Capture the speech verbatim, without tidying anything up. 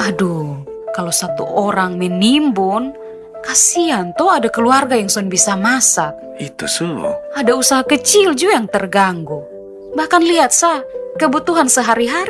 Aduh, kalau satu orang menimbun, kasihan toh ada keluarga yang son bisa masak. Itu su. Ada usaha kecil juga yang terganggu. Bahkan lihat sa, kebutuhan sehari-hari